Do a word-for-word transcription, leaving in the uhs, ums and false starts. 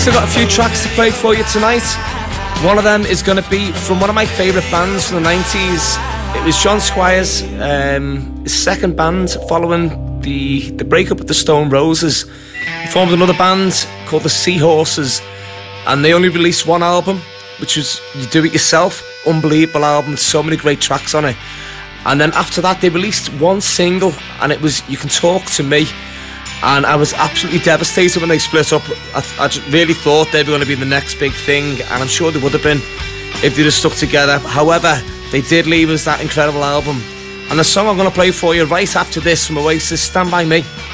I've got a few tracks to play for you tonight. One of them is going to be from one of my favourite bands from the nineties. It was John Squire's um, his second band following the, the breakup with the Stone Roses. He formed another band called the Seahorses, and they only released one album, which was You Do It Yourself. Unbelievable album with so many great tracks on it. And then after that they released one single, and it was You Can Talk To Me. And I was absolutely devastated when they split up. I, I just really thought they were going to be the next big thing, and I'm sure they would have been if they'd have stuck together. However, they did leave us that incredible album. And the song I'm going to play for you right after this from Oasis, Stand By Me.